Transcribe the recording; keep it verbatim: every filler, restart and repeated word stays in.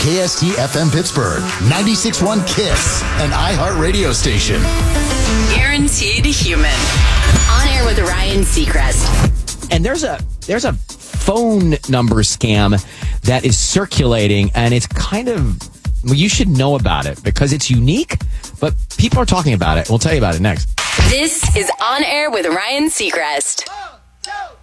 K S T F M Pittsburgh, ninety-six point one KISS, an iHeart radio station. Guaranteed human. On air with Ryan Seacrest. And there's a there's a phone number scam that is circulating, and it's kind of, well, you should know about it because it's unique, but people are talking about it. We'll tell you about it next. This is On Air with Ryan Seacrest.